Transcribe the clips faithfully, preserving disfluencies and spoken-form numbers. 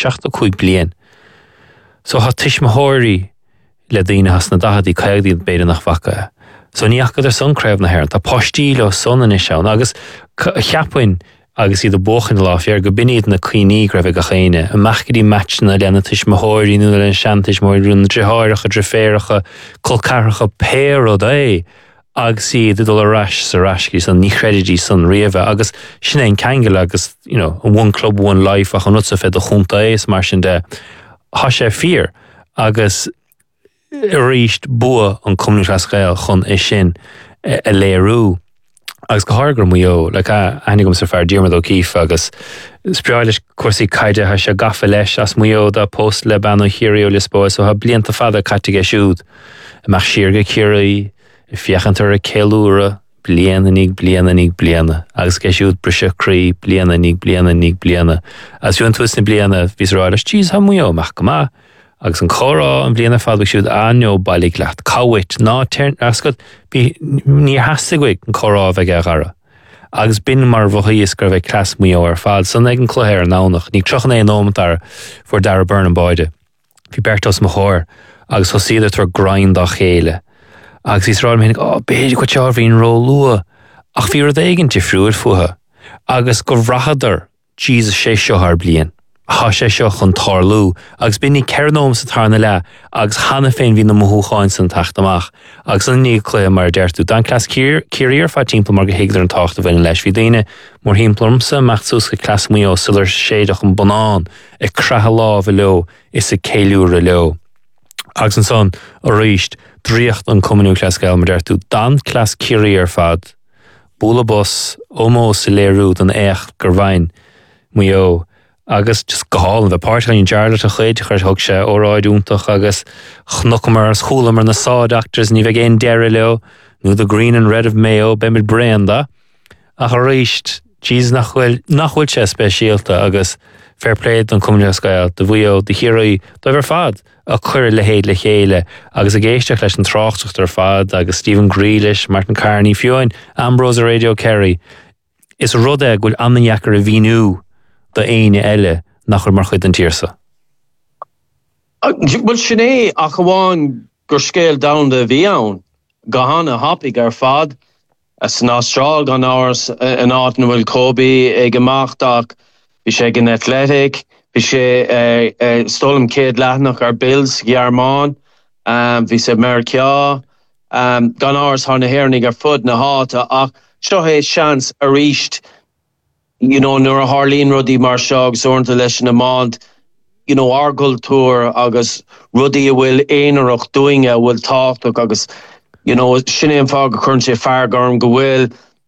seachta chuig blian. So ha tish mahori le dine has na dahadi caigdi beide nach vaca. So ní achgad ar son cref na her, tá postílo son in ishaun, agus chiapwyn agus iad o bochan láfiar go binid na cuiní gref ag a chéine, a machgadi match na lena tish mahori nú na shantish mori rún drihairacha, driféiracha, colcaracha péro da agus iad idol a rash sa rashki son ní credidi son rieva, agus sinna ein kangel agus, you know, one club, one life, ach an utsa fed a chunta eis mar sin de ha sé fear, agus ríist bua an cumnú rasgail chun é sin a léirú. Agus go hargur mu yo, like a anigum sa far diarmad ó cíf agus spriáilis cuasaí caide ha se gafa leis as mu yo da post le ban ó hirio lisboa, so ha blianta fada catige siúd amach siarga curaí i fiachantar a ceilúra bliana nig bliana nig bliana agus ge siúd brise crí bliana nig bliana nig bliana as yún twist na bliana vís ráilis jeez ha mu yo mach goma agus an chorá an bliana fad siúd anio bailí leat cawit ná tern ascot bí ní hasiguig an chorá bheith a gara agus bin mar bhothaí isgur bheith clas mu ar fad san ag an chluhéir nánach ní trochan é nómantar for dar burn an baide hí bertos mo chóir agus ho siad tar grind a chéile agus is ráil ménig oh béidir go tear hín ró lua ach bhí rud éigen tí friúir fuha agus go bhrachadar Jesus sé seo har blian ha sé seo chun tarlú agus bin ní ceirnóm sa tarna le agus hanna féin hí na mothúcháin san tacht amach agus an ní clé mar deirtú dan clas cíir fa timp mar go héidir an tacht a bhain leis hí daine mór himplumsa meachsús go clas muo silar séadach an banán i cratha lá bh leo is a céiliúra leo agus an son a ríist dríocht an cummanú clas gael mar deirtú dan clas cíir fad búla bus ómó sa léirú an éach gur bhain muo agus just gohálan bheith páirtaín dearla a chuid chuir thug sé óráidúntaach agus chnucamar as chúlamar na sád actors ní bheith géon deire leo nó the green and red of Mayo be mid brenda a chu ríist Jesus nachhfuil nachhfuil sé speisialta agus fair played an cumne scail de bhuio de hiroí da bhar fad a chuir le héad le chéile agus a géisteach leis an tráchtach ar fad agus Stephen Grealish, Martin Carney fiúin Ambrose a Radio Kerry is rudde gúil amnaíachar a bhíú da éine eile nach chuir mar chuid an tíirsa. Bhfuil sinné a goháin gur scéal down de bhí ann gohanna hapig ar fad as an Austráil gan áras an áit na bhfuil Kobe ag amachach bhí sé gin Athletic bhí sé stolam céad leathnach ar Bills Gearmán bhí sé Mercia gan áras tháina héirnig ar fud na háta ach seo é seans a ríist you know, nuair a Harlín rudí mar seo agus orintha leis na mád, you know, our cultúr agus rudí a bhfuil éanaach doinge bhfuil táchtach agus, you know, sinné an fág a chun sé feargarm go bhfuil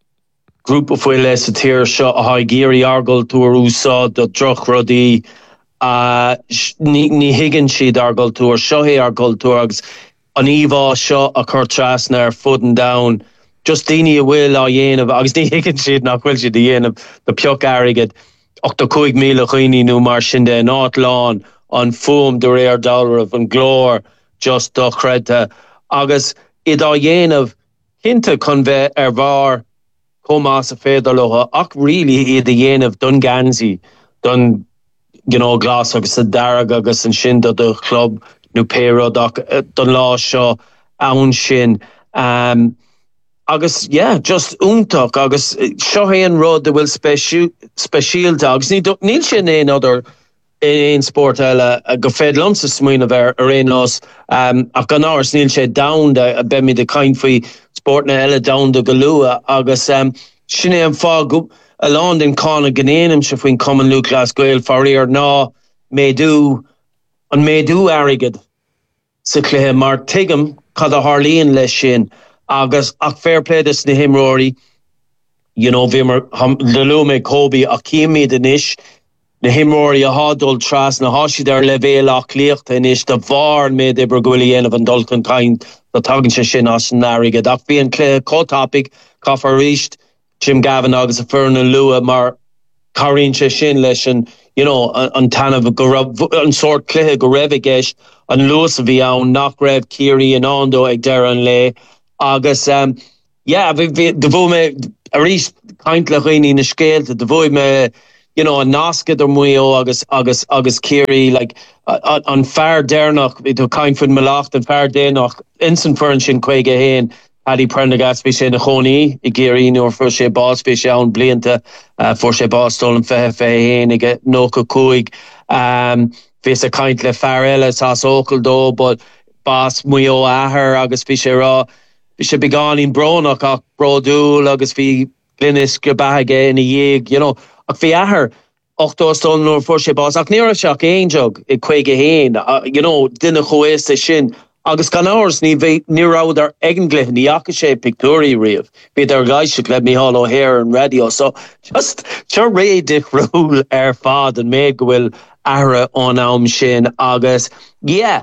grúpa bhfuil leis a tíir seo a haid géirí our cultúr úsáid do droch rudí uh, ní, ní higann siad our cultúr, seo é our cultúr agus an íomhá seo a chur trasna ar fud and down just daoine a bhfuil á dhéanamh agus ní higann siad nach bhfuil siad a dhéanamh do peoc airigid ochtachuig míle chuoine nó mar sin de an áitláin an fum de réir dalrah an glór just do chreidte agus iad á dhéanamh cinnte chun bheith ar bhar comás a féidirlócha ach really iad a dhéanamh don gansaí don you know, glas agus a darag agus an sin do do club nó péród ach don lá seo ann sin um, agus yeah just úntaach agus seo héan rud de bhfuil speisiú speisialta agus níl sin éon other éon sport eile a go féad lomsa smuoine bheith ar éon nás um, ach gan áras níl sé damda a be mi de cain faoi sport na eile damda go lua agus um, sin é an fá go a lán den cána gnéanam se faoin Common Lú Glas Gael faríar ná méadú an méadú airigid sa chluthe mar tuigim cad a Harlíonn leis sin agus ach fair play this na himróí you know vimmer le lume Kobe a kimi den ish na himróí a hádul tras na hashi der level ach licht en ish de var me de brugulien van Dalton kind the tagen se sin as narige ach bí an clear co topic kafar richt Jim Gavin agus a ferna lua mar karin se sin leis you know an tan of a an sort clear go revigesh an Lewis vi an nach rev Kiri and Ondo ag deran le agus um yeah de vo me a ri kaint le chuoine na scéalte de vo me you know, an nascad or muo agus agus agus Kiri like uh, on fair dernach to kind for Malacht and fair denach instant furnish in Quaga Hain Paddy Prendergast be sin a choni I Giri nor for she boss be on blianta uh, for she boss stolen fe fe Hain I get no kuig um face a kind le farella as okal do but boss muo aher agus be she ra be she be gone in bronach ach brodul agus be Glynis Gabahage in a yig you know ach fi aher ochto stone nor for she boss ach near a shock ein jog I Quaga Hain uh, you know dinna choeste shin agus gan hours ni ve ni rouder egengle ni akashe pictori riv be there guys should let me hollow hair and radio so just sure re dick rule er fad and meg will ara on am shin agus yeah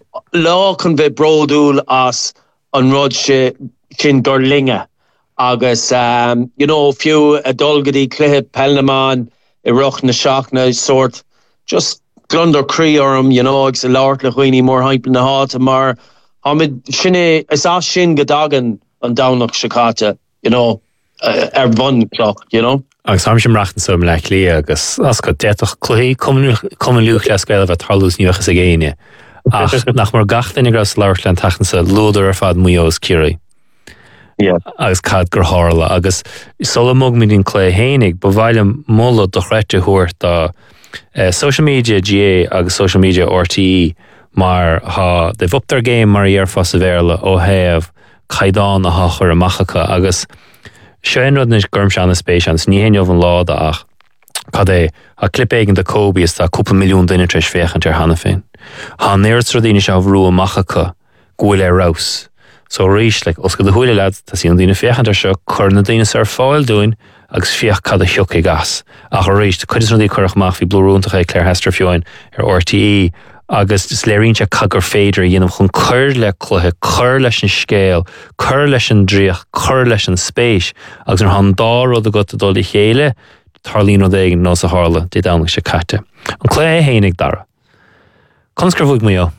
law can be brodul as on rodshe chin gorlinga agus um you know few adolgadi clip pelnaman I roch na shachna sort just Glunder Creorm, you know, it's a lot of Winnie more hype in the heart of Mar. Hamid Shine, I saw Shin Gadagan on Downlock Shakata, you know, uh, er one clock, you know. Agus ham sem rachten so like Lee agus as go detach clé kommen kommen luch leskel wat halus nuachas a géine. Ach nach mar gachten in gras Laurland tachten se loder fad muos Kiri. Yeah. Agus cad gur harla agus sola mog min in clé hénig bevailem molla do rette hoort da Uh, social media G A agus social media R T E mar ha they've upped their game mar iar fos a verla o hef caidan a hachar a machacha agus Sean rud nis gurm sean a spéisians ní hen jovan láda ach cad é a clip eigen de Kobe is da cúpla milliún duine treis féchant ar hanna féin ha neirt rodíine se rú a machacha gúil é raus so ríis like, os go de húile lad tá sí an duine féchant ar seo chur na duine ar fáil dúin agus fiach cad a hiúc i gas ach a réist chuidir rudí chuach mach fi blúrúntaach é Claire Hester fioin ar R T E agus is léirínte cagur féidir dhéanam chun chur le cluthe chur leis an scéal chur leis an dríoch chur leis an spéis agus ar han dá rud a go a dul i chéile tarlín rud éigen nó a hála dé dámach se caite an clé é hénig dara Conscrfuig mé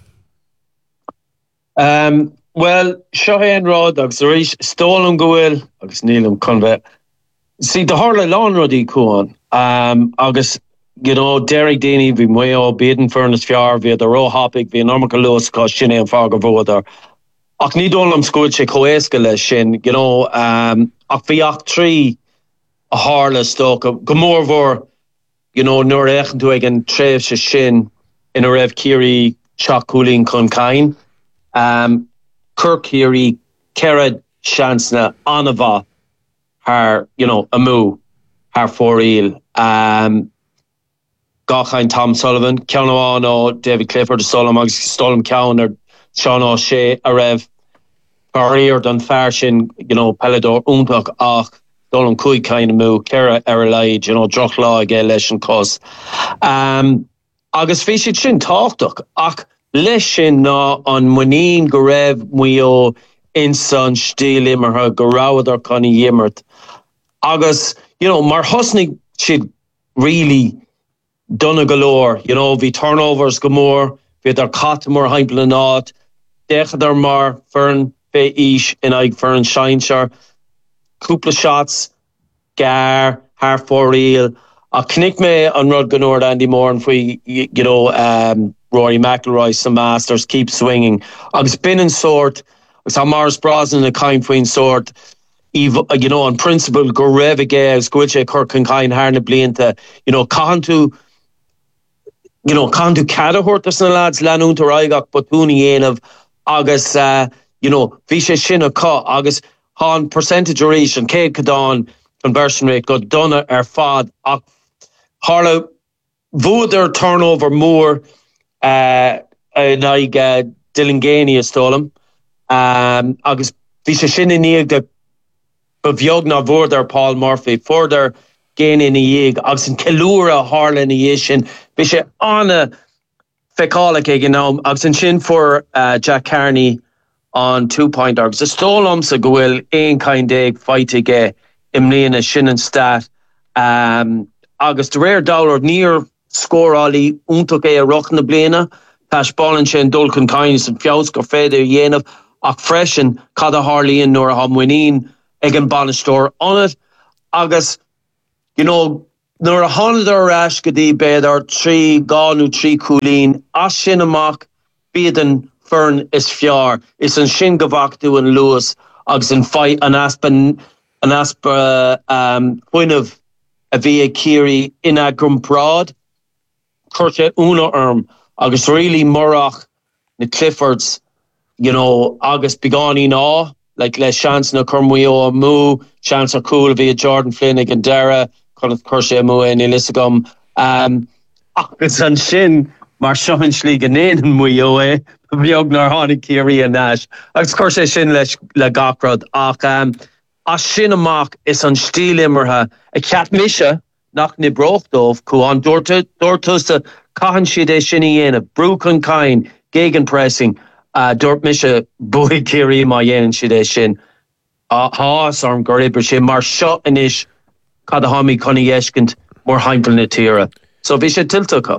Um well seo hen rád agus rééis stólam gohfuil agus nílam conve See the Harla lawn ruddy coon um agus you know Derek Danny vi muo beden furnace fiar via the raw hopic vi normal los cos shin and fargo voder ach ni dolam school che coescale shin you know um ach fiach tree a Harla stock gomor vor you know nur echen to again trev shin in a rev kiri chakulin con kain um Kirk Kiri Kerad Shansna Anava her, you know, a moo, her for eel, um, Gachain Tom Sullivan, Keanu David Clifford, Solomon, Stolum Counter, Sean O'Shea, a rev, Barrier done fashion, you know, Pelador, Untuk, Ach, Dolan Kui kind of moo, Kera Erelaid, you know, Drochla, Galesh cos. Um, August Fishy Chin talked, Ach, Leshin na on Munin Gorev, Muyo, Inson, Stil immer her, Gorawad Connie Yimmert. Agus, you know, Mar Husnig she'd really done a galore, you know, vi turnovers gamore, vi der Catamore heimpel not, Dechadar Mar, Fern, Be Ish, in Ig Fern Shineshire, couple shots, Gar, Har for real, a knick me on Rod Ganord Andy Moore, and we, you know, um, Rory McIlroy, some masters, keep swinging. Agus bin and sort, Agus ha Mars Brosnan a kind fwyn sort, you know, on principle, go rev again, squidge Kirk and kind harna blianta, you know, cantu, you know, cantu cadahortas na lads, lanun to raigak, botuni ein of Agus, uh, you know, visha shina ka, Agus, han percentage oration, Kate Cadan, conversion rate, go donna er fad, Harlow, voder turnover more, uh, and I get Dylan Gainey stolem, um, Agus, visha shina nieg de Bavjogna vorder Paul Murphy further gain in a yig Agus in Kelura Harlan Yishin Bisha Anna Fekala you know Agus in Shin for uh, Jack Carney on two point Agus a stolum sa gwil ein kind egg fight again imnina Shin and stat um Agus the rare dollar near score ali untuk a rock na blena Pash Ballin Shin Dulcan Kindness and Fjausk or Feder Yenov Ak freshen Kada Harley in nor Hamwinin Egan Bannistor on it, Agus, you know, nor a honadar ash gadi bed or tree ganu tree coolin as sin amach beden fern is fiar is an shin gavak doing Lewis agus an fight an aspen an aspa um point of a via kiri in a grumprod kurche una erm agus really morach the Cliffords, you know, August Begani na like les chance na Cormuo Mu chance are cool via Jordan Flynn and Dara Conor Kurche Mu and Elisagum um August an shin mar Schaffenschläge nenen Muyo eh Viognar Hanig Kiri and Nash August Kurche shin les la Gakrod ach um a shin amach is an stil immerha a cat misha nach ni brochtov ku an dorte dortuste kahan shide shini in a broken kind gegenpressing uh dort misha boy kiri ma yen shide shin a has arm goriber shin mar shot inish kada hami koni yeshkent more heimpel natira so visha tiltuka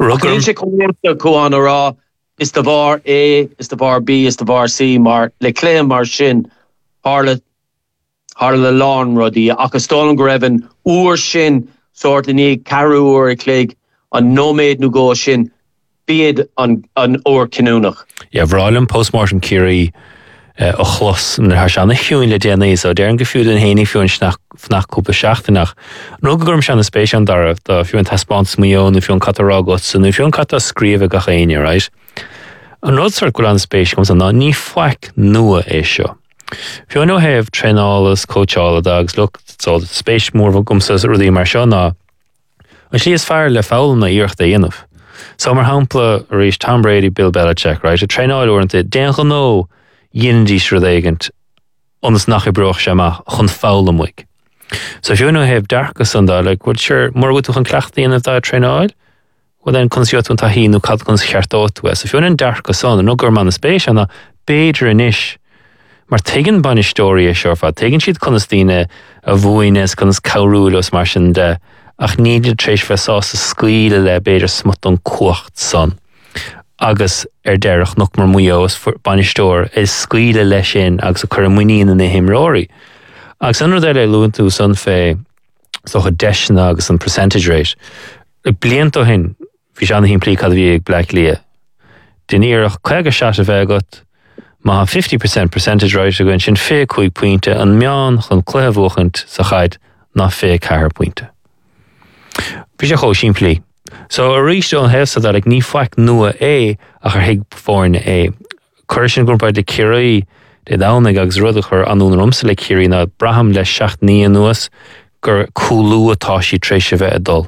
rugger ku an ra is the bar A is the bar B is the bar C mar le claim mar shin harlet harle lawn ruddy akastoln greven oor shin sort ni karu or a clig an nomade nu go shin bid an an or kinunach. Ja, vralum postmortem Kiri a chlos na hashanna hiún le D N A so der an gefühl den heni fiún snach fnach kúpa seachtanach. No gurm shan a space an dar da fiún taspons mion nu fiún cataragot so nu fiún cata skrive gachainia, right? An rod sort gulan space comes an ni fwak nua e seo. Fiú no have trenalas coachall dogs look so the space more of gumsas rudi mar seo na. An she is fire le foul na iorch de inaf. So mar hampla reach Tom Brady, Bill Belichick, right? A trenail ornte den no yindi shredegent ons nach gebroch shama chun foul week. So if you no have darkest on that, like what sure more good to clacht in of that trenail, well then consiot un tahi no cat cons chartot west. If you're in darkest on no gorman space and a beter inish. Maar tegen ban story is sure tegen sheet constine a voines cons kaurulos marchen de ach need tresh for sauce squeal le beter smut on kocht son. Agus er derach nok mar muyos for ban store is squeal leshin agus a curmuni in the him rory. Agus under there loon to son fe so a desh agus an percentage rate. A bliento hin vishan him pli kadvi black lia. Denirach kaga shot of got ma fifty percent percentage rate again sin fé cúig pointe an meán chun cléhwochent sa chaid na fé cair pointe. Bhí sé cho siimplí. So a ríiste an hefsa that ag ní faic nua é ach ar hiig fórne é. Cuir sin gúnpa de ciraí de dánig agus rudach ar anún rumsa le ciraí na braham le seacht ní nuas gur cúlú atá sí tréise bheith a dul.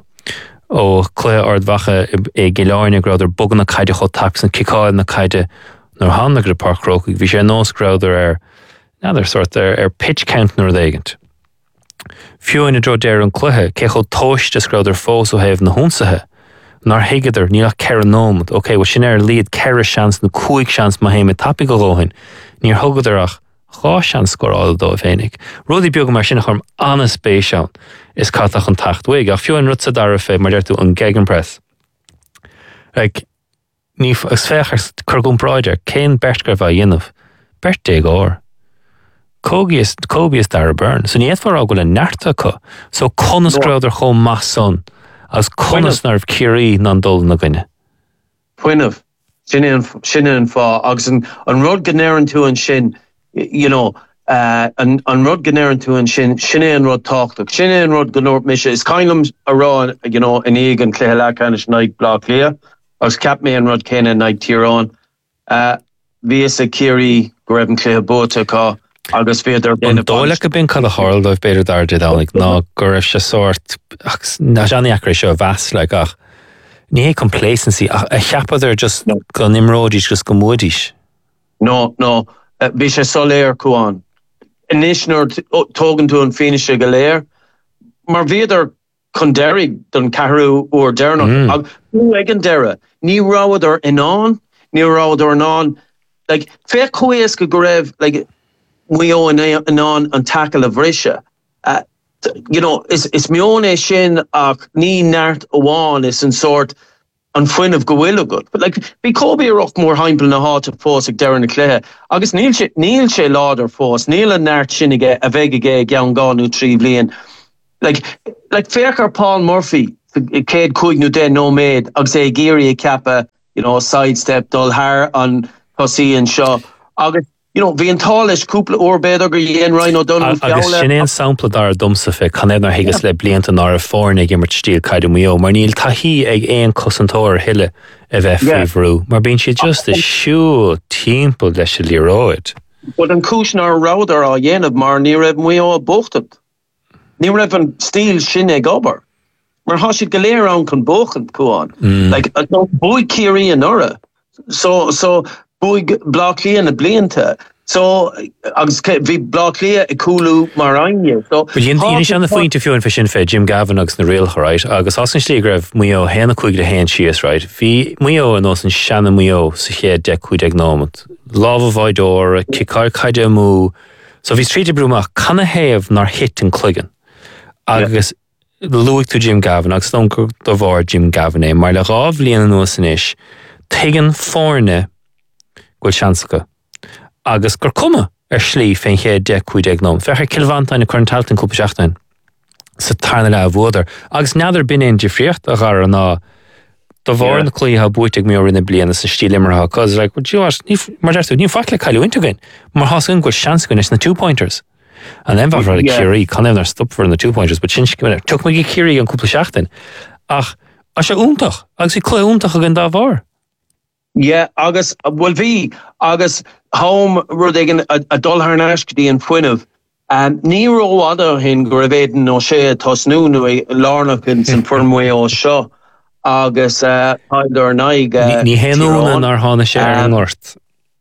Ó clé ardhacha é giláine grad ar bogan na caide cho taps an cicáid na caide nor hanna gur park rock vi sé nos growther er another sort er er pitch count nor degent. Few in a dro der an cluhe kecho tosh des growther fo so have na hunsahe. Nar higeder ni a keranom. Okay, was sin er lead kera chance na kuig chance ma heim tapi go gohin. Ni hugderach ga chance score all do venig. Rudi biog mar sin chum an space out is katach an tacht wig. A few in rutsa darafe mar der to an gegenpress. Like ní as fechas curgum broider cén bertgar bha dhéanamh bert dé gár cógias cóbias dar burn so ní éadfar á goil neartta chu so conas gráidir chó más son as conas narv cirí nan dul na gine Fuinmh sin an fá agus an rud gnéireann tú an sin you know uh, an an rud gnéireann tú an sin sinné an rud táchtach sinné an rud gnóir mise is cailm a rá you know in ag an cléthe lecanis naig blá clia agus cap me an rud céine naig tíráin bhí is a círí go raibh an cléthe bóta cá agus féidir an dóla go bin cad a háil dóibh beidir dar de dánig ná gur raibh se sort na seanna acra seo bheas le ach ní é complacency a cheapadidir just go nimródís gus go módís No, no bhí sé soléir cuaán inis nuair tógann tú an fineise go léir mar bhíidir chun deireadh don ceathrú uair dearnach agú ag an deire ní ráidir inán ní ráidir inán like fé chuas go go raibh like muo inán an tackle a bhrisise uh, you know is is mion é sin ach ní neart amháin is an sort an fuin of go bhfuil good but like bí Kobe rock mór heimpel na háit a fós ag deir na cléthe agus níl sé níl sé láidir fós níl an neart sinnige a bheith ige gan gáú trí blian like like Faker Paul Murphy Cade Coig nu den no made ag say Geary Kappa, you know, sidestep dul haar on Hussey and Shaw. Agus, you know, vi an talish couple or bed or yen Rhino done. Agus sin sample dar dumsa fe can na higus le blianta nar a forna gimmert stíl caiid mio mar níl tahí ag éon cosantóir hille a bheith favorú mar bín si just a siú timppel leis se líróid. But an cúsnar router a dhéanamh mar ní raibh mio a bochtad. Ní raibh an stíl sin ag obair. Mar has go léir an chun bochant cuán. Like, no bui Kiri an ura. So, so, bui Blackley and a blianta. So, agus vi Blackley a coolú mar aine. So, but yin is an the point of view in Fishin Fe Jim Gavin agus na real right. Agus asan stígref muo hena cuig de hen sias right. Vi muo an os an shanna muo sa ché de cuid ag nómant. Lava vaidor, kikar kaide mu. So vi street bruma canna have nar hit in Clugan. Agus Louis to Jim Gavin, agus donker do var Jim Gavin e, mar le rav líana an os an ish, tegen forne gwil chanska. Agus gur cuma ar slí féin ché de cuid ag nom. Fecha kilvantain a corntaltin cúpa seachtain. Sa tarna le a bhódar. Agus nádar bin ein difriocht a gar an ná do bhór na clí ha búitig mé rinne bliana sa stíl immer ha. Cos like, well, you are, mar dertu, ní fakle cailu intugain. Mar has un gwil chanska is na two pointers. And then var a Kiri, can even stop for the two pointers, but since she took me Kiri on couple shachten. Ach, as je umtach, als ik klei umtach again da var. Yeah, agus well vi agus home rudegen a, a dul haar naskdi in Fuinev. Um, Nero other hin graveden no she tos nu nu e larnakins and firmway o sho. Agus uh either naig ni henu and our hana share north.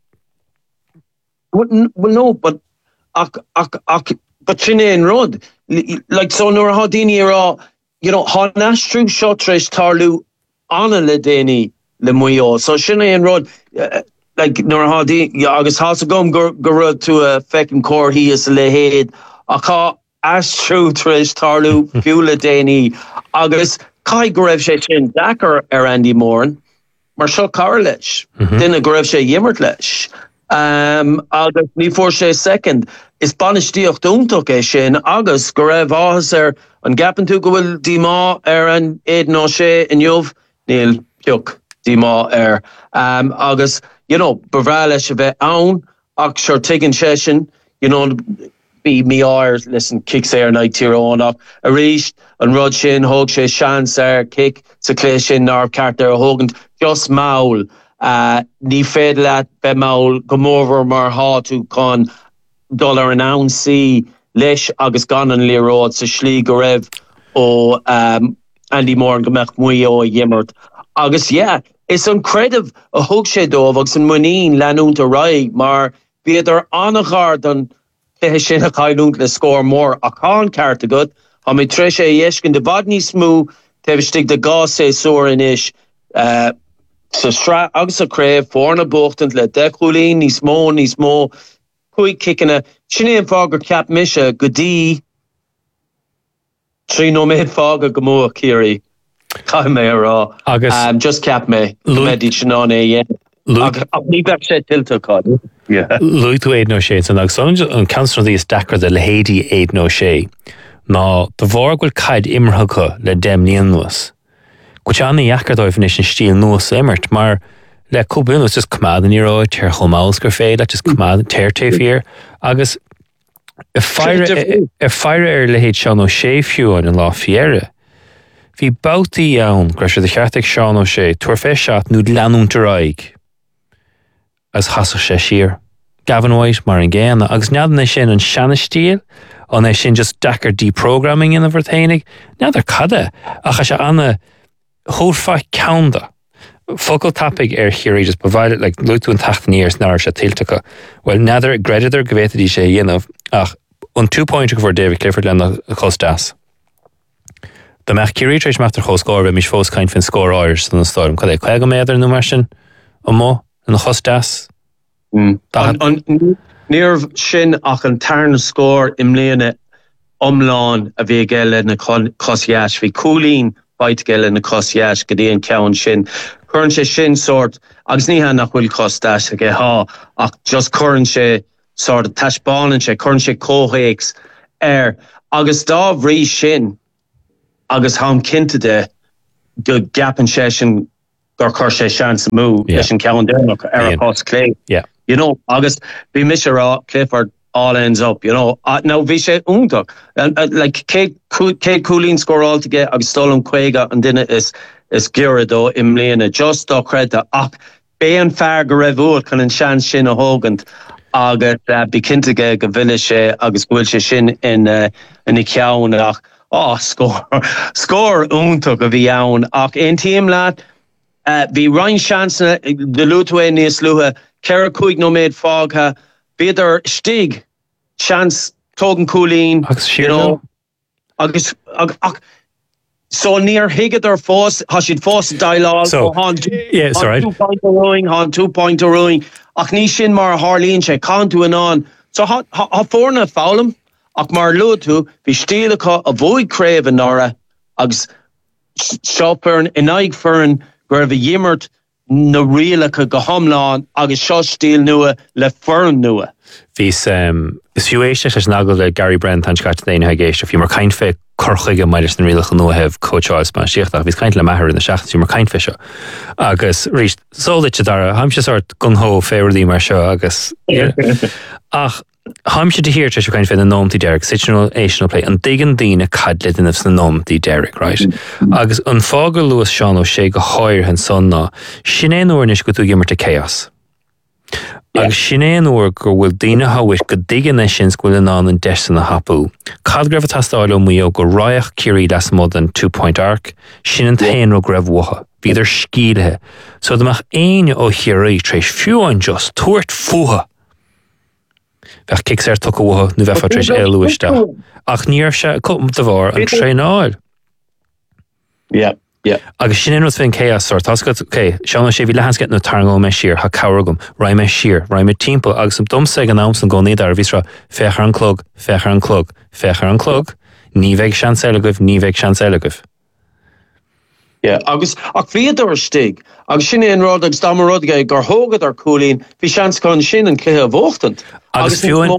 Well no, but Ach, ach, ach, but Chine and Rod, like so, nor Hodini ra, you know, Honastru Shotrish Tarlu Anna Ledeni Le Muyo. So Chine and Rod, uh, like nor Hodini, August Hasagum Guru to a feckin' core, he is lehead. Aka Astru Trish Tarlu Fula Deni, August Kai Grev Shin Dakar Erandi Morn, Marshall Karlish, then a Grev She Yimmertlish. Um, agus ní for sé second is banistíocht úntaach é sin agus go raibh áthas ar an gapan tú go bhfuil dímá ar an éad ná sé in jobh níl ceoch dímá ar um, agus you know bhrá leis a bheith ann ach seir tuigeann sé sin you know bí mí áir listen kick sé ar naid tíreánach a ríist an rud sin thug sé seans ar kick sa clé sin nar ceart ar a thugant just maul. Uh, ní féad leat be maul gomóver mar háú con dollar an ounce leis agus gan an líród sa slí go raibh ó um, Andy Moore gomach muí ó yimmert. Agus yeah, is an crediv a thug sé dómh agus an muín leanúnta raig mar beidir annachard an léthe sin a chailút le scór mór a cá ceart a good ha mé tre sé dhéiscin de bad ní smú tebh stig de gás sé soir in isis uh, so stra agus a crave for na bochtant le dechlín ní smó ní smó chuig kicking a sinné an fágur cap misha godí trí no méid fága gomó Kiri cai mé rá agus um, just cap me medí sinán é yeah ní beh sé tilta cad yeah Louis tú éid nó sé san agus an cancer dí stacker de le hédí éid nó sé ná de bhór goil caid immerthacha le dem níonlas Which an jacker do definition stíl nuas immert, mar le cúbun was just cumad an író teir chomáils gur féid, le just cumad teir teir fír, agus a fire a fire ar le héid seán ó sé fiúin an lá fiere. Bhí bouti ann greisir de cheartig seán ó sé, tuair fé seat nú leanúnta raig, as hasach sé sir. Gavin White mar an ggéana, agus neadan é sin an seanna stíl, an é sin just dachar deprogramming in a vertainig, neadar cada, ach a se anna Hórfa counda. Focal topic er here just provided like lutu and tachtan years nar se tiltaka. Well nether greditor gvetedi sé yenov ach on two point for David Clifford len costas. The mach Kiri treis master ho score be mis fós kind fin score Irish an storm. Cad e quega meidir no marsin o mo an costas. Mm. Nerv sin ach an tarn score im léne omlán a bhí geile na cosyash fi coolín bait geile na cosyash godíon ceann sin. Curn sé sin sort agus ní ha nach bhfuil costas ag ha ach just curn sé sort of tashbánin sé curn sé cóhéics er agus dá bhrí sin agus ham cinnte de go gapan sé sin gur chuir sé seans mú leis an ceann dénach ar a pás clé. You know, agus bhí mis rá Clifford all ends up, you know. Uh, now bhí sé úntaach. And uh, like Kate Coolín score all together agus stolam cuéige an duine is is gira dó im léana just dó creida ach béan fear go raibh úil chun an seans sin a hógant agus uh, bí cinnte go bhuiile sé agus bhfuil sé sin in uh, in i ceann ach oh, score score úntaach a bhí ann ach ein tíim leat uh, bhí Ryan seansna de lúthain níos luha ceithre cúig nó méid fágtha beidir stig seans tógan Coolín agus you know agus ag, ag, so near higad ar fós has siad fós dialogue so han yeah sorry two point rowing han two point rowing ach ní sin mar Harlín sé cantu an an so ha ha, ha fórna fálam ach mar lútu bhí stílacha a bhuaig craibh an ára agus seopern in aig fern gur bhí dhimmert na rialacha go hamláin agus seo stíl nua le fern nua. Vís um, is fiú éiste leis nagel le Gary Brent an scat déine ha géist, fiú mar kaint fé corchaige mailes na rialacha nua hef coachás ban síochtach, vís kaint le mahar in na seach, fiú mar kaint fé seo. Agus ríist, sólit dara, haim sé sort gung-ho féirdí mar seo, agus yeah. Ach, haim sé de hir treis kaint fé na nómtí Derek, situational play, an digan dína cadlid in na nómtí Derek, right? Agus an fágur Lewis Sean ó sé go háir hen son ná, sinné nóirnis go tú gimmar te chaos. Agus sinné nóir gur bhfuil daoine hawish go digan é sin scoil an an desan na hapú. Cad greibh tastáil ó muo go ráach cirí las mod an two point arc, sin an tain ó greibh watha, bíidir scídathe. So damach aine ó chiarí treis fiúin just tuairt fuha. Bheith kick ar tucha watha nu bheith treis eilúiste. Ach níor se cum de bhar an tréáil. Yeah. Yeah. Agus sin inrod fin chaos sort tasgat okay sean sé vi lehans get no targo me sheer ha cowrgum roi me sheer roi me timpo agus some dum seg announce and go need ar visra fechar an clog fechar an clog fechar an clog ní veg chanceleguf ní veg chanceleguf. Yeah, agus ach viador stig agus sin in rod agus damarod ge gur hogad ar Coolín vi chans kon sin an clé vochtant agus fiúin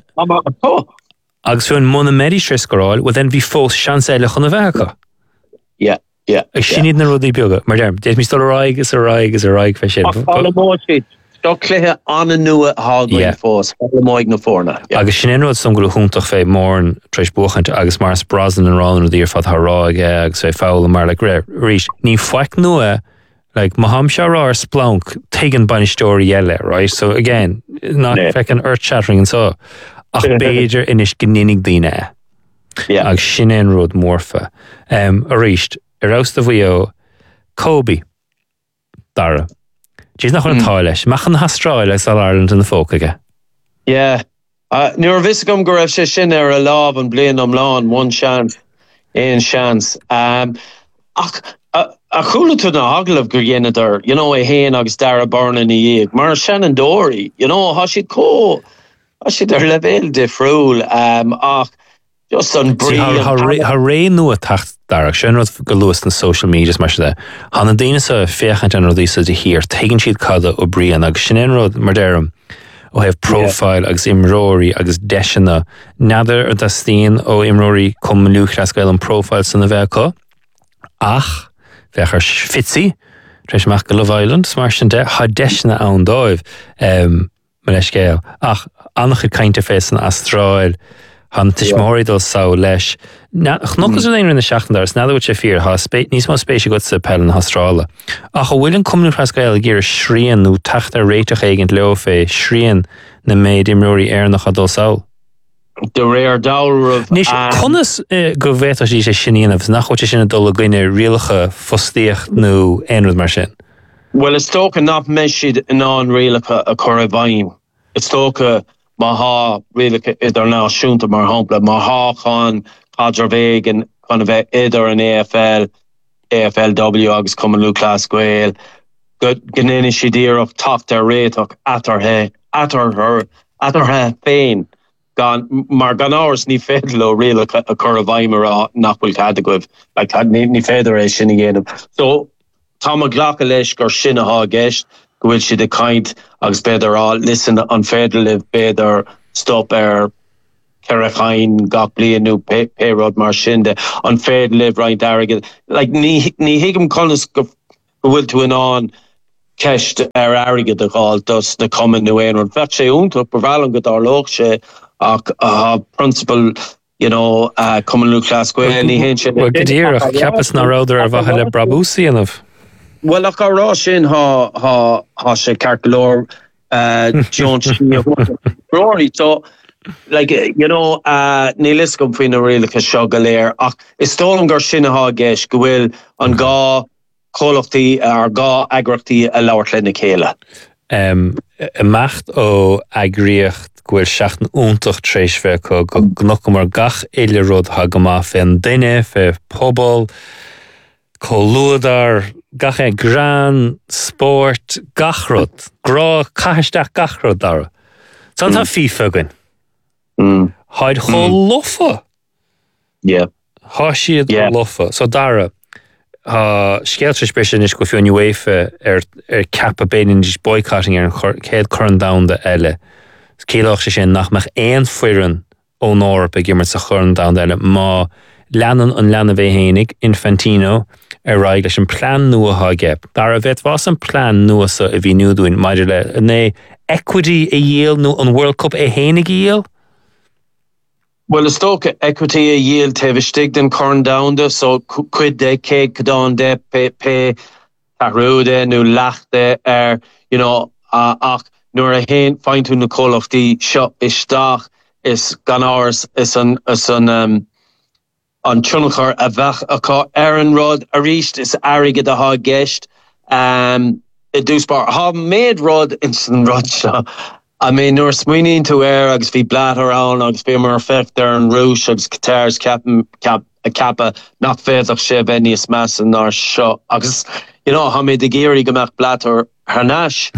agus fiúin mona medi strescoráil with then vi fós chancelech an a vecha. Yeah. Yeah, ag sin iad na rudí beaga, mar derm, déis mi stol a raig, is a raig, is a raig fe sin. Ach, fála móid, sto cléthe anna nua háglainn fós, fála móid na fórna. Agus sin inrod som go húntaach fé mórn treis buchant agus mars brasan an rálan rudí ar fad ha ráig agus fé fála mar le gré. Rís, ní foic nua, like, maham se rá ar splánk, tegan bani stóri yelle, right? So again, not yeah. feckin earth-shattering and so, ach beidir inis gninnig dine. Yeah. Agus sin inrod mórfa. Um, a ríist, Eros the Vio, Kobe, Dara. She's not going to tell us. Machan Hastrail like South Ireland in the folk again. Yeah. Uh, Nura Viscum Guref Shin er a love and blain um lawn one chance, ein chance. Um, a chula to na hagel of Guryenader, you know, a hain agus Dara Burn in the egg. Mar Shannon Dory, you know, how she co, how she der level de frul. Um, ach, just unbrilliant. How rain no attacked. Darach, sin rud go luas na social medias mar de. Han an daine sa féchant an rodí sa de hir, tegan siad cada ó brian agus sin rud mar derum ó hef profile agus imróí agus deisina nadidir ar da stíon ó imróí cum luúchras gael an profile san na bhecha ach bhechar fitsi treis meach go Love Island mar sin de ha deisina an dóibh um, mar leis gael ach annach chud cainte fés an astráil han tismóí dul sao leis. Chnogus an in na seachtan is nada sé fear ha níos má spéisi go sa pel an Austrrála. Ach a bhfuiln cumnú prescail gur srían nó tacht a réiteach éigent leo fé srían na méid imróí airnach a dul sao. The rare dower of Nís chunas go bhéta sí sé sinanamh nach chuirte sinna dul a gcuine rialacha fostíocht nó aonrad mar sin. Well, it's tóca nap meisiid in an rialacha a chur a bhaim. It's tóca Maha rialacha idir ná siúnta mar hampla Maha chan Cadra Vegan kind of either an A F L, A F L W agus Cumberland Class Gael. Good ganini shidir of top their rate of at her he at her her at her he pain. Gan mar gan hours ni fedlo real a curvaimera nachwil cadagwiv like had ni federation again. So Tom Glocalish gur sinna ha gesh go she the kind agus better all listen on federal better stop air Cerachain gach blianú pérod mar sinnde an féad live right agad. Like ní ní higam conas go bhfuil tú an an ceist ar agad a gáil dus na cuman nu éon. Fe sé únta bhhelan go dar loch sé ach a principal, you know, uh, cuman lú clas go ní hen sin. Well, godíach ceapas na ráidir ar bhaithe le brabúsaíanamh. Well, ach ará sin ha ha ha sé carcolor uh John Rory, so like, you know, uh, nílis gom fin a réile a seo galéir ach is tólam gur sinna há geis go bhfuil an gá cholachtaí ar gá agrachtaí a labhart le na chéile. Um, a macht ó agriocht go bhfuil seachtain úntacht tréis bheith go gnach mar gach éile rud ha go má féin duine fé pobl cóluadar gach é gran sport gachrod grá caiisteach gachrod dara. Tá tá FIFA gin. Mm. Haid cho mm. lofa. Yeah. Ha siad yeah. lofa. So dara, ha skeeltre special is go fion UEFA er er kappa benin is boycotting er céad current down de elle. Céalach sé sin nach mach ein fuiren ó Norp a gimmer sa current down de elle ma lennen an lenne bvé hénig Infantino er raig leis an plan nua ha geb. Dara vet was an plan nua sa a vi nu doin maidir le ne equity a yield nu an World Cup a hénig yield. Well, is stoke equity a yield teve stig den corn down de so quid de cake cadon de pe pe tarude nu lachte er you know uh, ach nur a hen find to Nicole of the shop is stach is gan hours is an is an um an chunchar a vach a ka Aaron Rod a reached is arige de ha gest um it do spar ha made Rod instant Rod shop. I mean, nor swinging to air, agus fi blat around, agus fi mar feft there and roosh, agus guitars cap cap a kappa, not fair of shib any smash and nor shot, agus you know how many the geary gamak blat or harnash.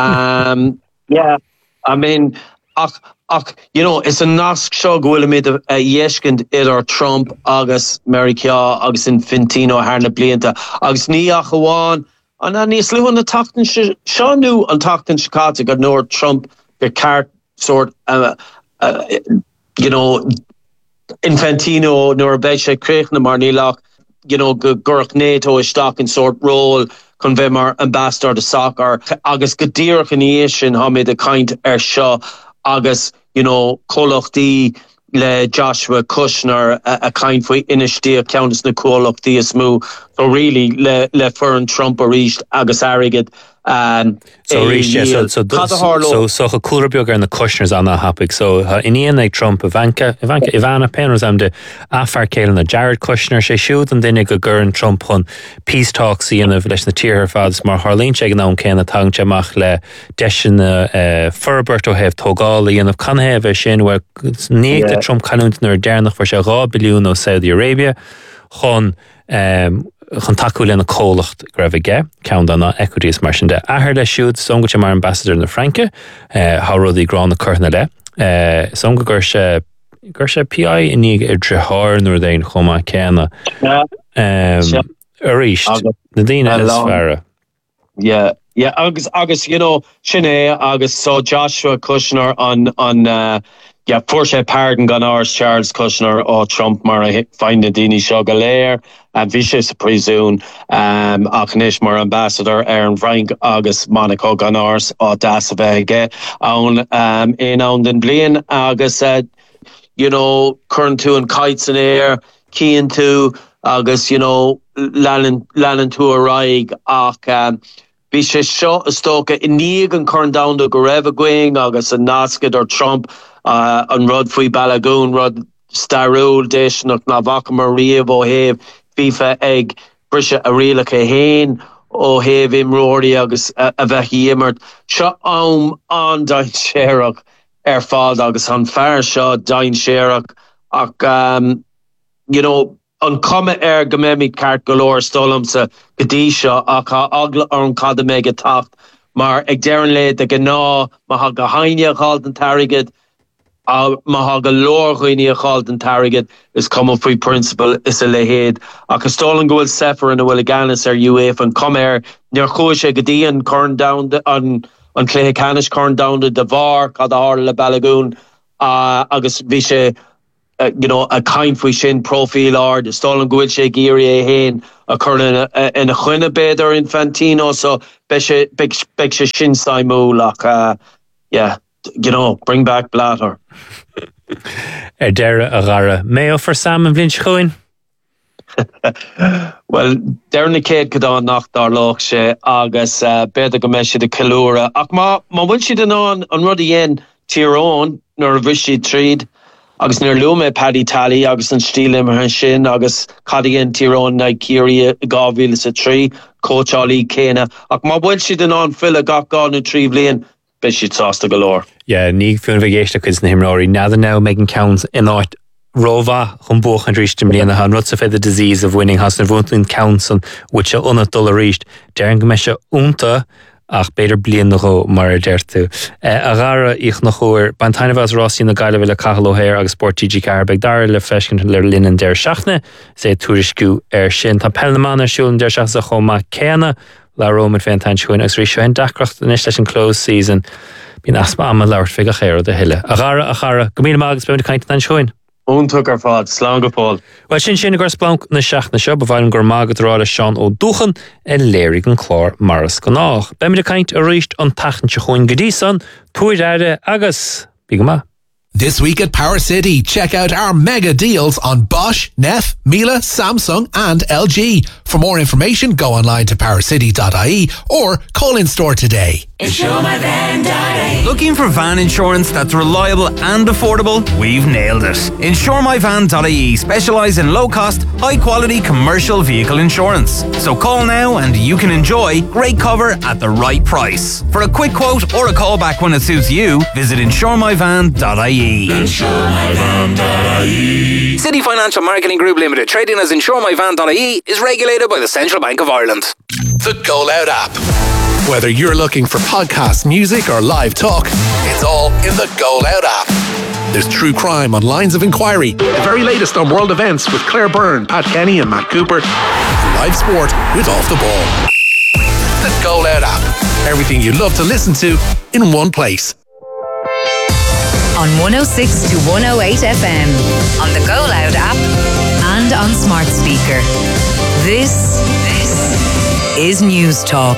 um, yeah, I mean, ach, ach, you know, it's a nask show go made a yeshkind either Trump, agus Mary Kya, agus Infantino, Harna Blienta, agus ni achawan, and then he's living the Tachton Shaw new on Tachton Chicago, got no Trump. The cart sort, uh, uh, you know, Infantino, nor Beshe Krechna Marnilach, you know, Gurk NATO is stock and sort role, Convemar ambassador to soccer, August Gadir Kaniation, Hamid the kind er Shaw, August, you know, Koloch D. Le Joshua Kushner a, a kind for inishti Countess Nicole of the Smoo. So really le le Fern Trump or reached Agus Arrogate. Um so reached yeah, so so so so so cooler biogar and the Kushners on that topic. So uh, in Ian like Trump Ivanka Ivanka Ivana Penrose am de Afar Kale and Jared Kushner she shoot and then a Gurn Trump on peace talks in of less the tier fathers mar Harleen Cheg now can a tang chamach le Deshin uh Furberto have Togali and of can have a shin where need the Trump can't nor dernach for se ra billion of Saudi Arabia chun um chun taú lena cólacht greibh ge count an equities mar sin de ahar le siúd son go mar ambassador na Franke how rudí grán na curna le son go gur se gur se P I inig ar drethar nuair déin chuma céna a ríist na dtíine is fearra. Yeah, yeah, agus agus you know sinné agus so Joshua Kushner on on uh yeah, Porsche pardon gan ours Charles Kushner or Trump mar find a dini shogalair and vicious presume um Achnish mar ambassador Aaron Frank agus Monaco gan ours or Dasavege on um in on den blian agus said you know current two and kites in air key into agus you know lanin lanin to a raig ach um Bhí sé seo stocha iníag an chun down do go raibh going agus an nascad or Trump uh, an rud faoi Balagoon rud starúil deis nach na bhacha mar riamh ó héamh FIFA ag brise a rialach a héin ó héamh imróirí agus a, a bheith immert seo am an dain séireach ar fád agus an fear seo dain séireach ach um, you know an komme er gememid kart galore stolamse gedisha aka agla an kada mega taft maar ek deren le de gena ma ha gehaine gehalten target a ma ha galore goine gehalten target is come free principle is a lehead aka stolen goal sefer and will ganis er uf and come er near khoche gedian corn down the on on clay canish corn down the var kada har le balagoon uh, agus bhí sé Uh, you know, a kind fwy sin profil ar de stolen gwil sé giri e hen a chur in a, in a chwynna beder Infantino, so beg se sin sai mo like, uh, yeah, you know, bring back Blatter. Er dere a gara meo for Sam and Blinch Chuin? Well, derne Kate Kadan nach dar loch se agus uh, beder go me se de Kalura. Ach ma, ma wil si den on an ruddy yen Tyrone nor vishi trid. Agus near lume Paddy Tally, agus an stílim her sin, agus Cadigan Tyrone na Kiri Gavil is a tree, Coach Ali Kena. Ach ma bwyd si den on fila gach gan yn tri blian, beth si tosta galore. Yeah, ní fiún vigéiste cuid na himráí. Nada now making counts in art Rova, chun buch an ríist blian a han rutsa fed the disease of winning has na vuntlin counts on which a unna dollar ríist. Derin go meisio unta, ach beidir blian nach go mar dertu. A gara ich nach oor bantaine was Rossi na gaile vile cachalo hair agus sport T G Carbeg dar le fesken le linnen der schachne sé turisku er sin ta pelnaman er schulen der schach sa choma kena la Roman fantan schuin agus risho en dachkracht in islechen close season bin asma am laurt figa chair de hille. A gara a gara gomina magus beim de kaint an schuin. Untuk ar fad, slán go Paul. Well, sin sin gors blanc na seach na seo bhhain gur mágad rála Sean ó dúchan e léirigh an chlár maras go nach. Beim de kaint a ríist an tachan se chuin godísan, tuair aire agus bigama. This week at Power City, check out our mega deals on Bosch, Neff, Miele, Samsung and L G. For more information, go online to power city dot I E or call in store today. insure my van dot I E. Looking for van insurance that's reliable and affordable? We've nailed it. insure my van dot I E specialise in low-cost, high-quality commercial vehicle insurance. So call now and you can enjoy great cover at the right price. For a quick quote or a call back when it suits you, visit insure my van dot I E. insure my van dot I E. City Financial Marketing Group Limited, trading as insure my van dot I E, is regulated by the Central Bank of Ireland. The Go Loud app. Whether you're looking for podcast, music or live talk, it's all in the Go Loud app. There's true crime on Lines of Inquiry, the very latest on world events with Claire Byrne, Pat Kenny and Matt Cooper, and live sport with Off the Ball. The Go Loud app. Everything you love to listen to in one place. On one oh six to one oh eight F M, on the Go Loud app and on smart speaker. This, this is News Talk.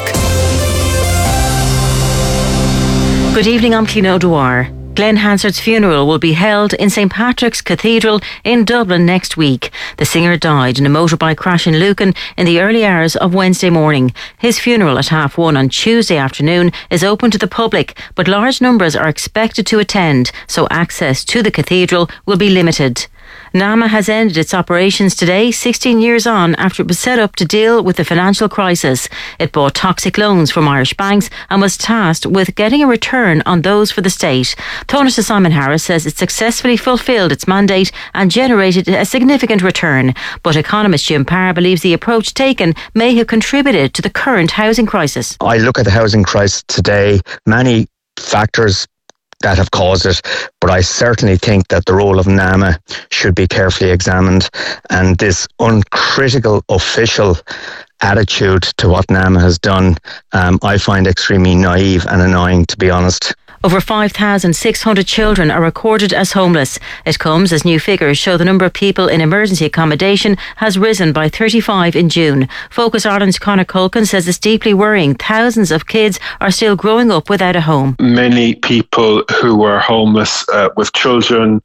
Good evening, I'm Clín O'Dwyer. Glenn Hansard's funeral will be held in Saint Patrick's Cathedral in Dublin next week. The singer died in a motorbike crash in Lucan in the early hours of Wednesday morning. His funeral at half one on Tuesday afternoon is open to the public, but large numbers are expected to attend, so access to the cathedral will be limited. NAMA has ended its operations today, sixteen years on after it was set up to deal with the financial crisis. It bought toxic loans from Irish banks and was tasked with getting a return on those for the state. Taoiseach Simon Harris says it successfully fulfilled its mandate and generated a significant return. But economist Jim Parr believes the approach taken may have contributed to the current housing crisis. I look at the housing crisis today, many factors that have caused it, but I certainly think that the role of NAMA should be carefully examined, and this uncritical official attitude to what NAMA has done, um, I find extremely naive and annoying, to be honest. Over five thousand six hundred children are recorded as homeless. It comes as new figures show the number of people in emergency accommodation has risen by thirty-five in June. Focus Ireland's Conor Culkin says it's deeply worrying. Thousands of kids are still growing up without a home. Many people who are homeless uh, with children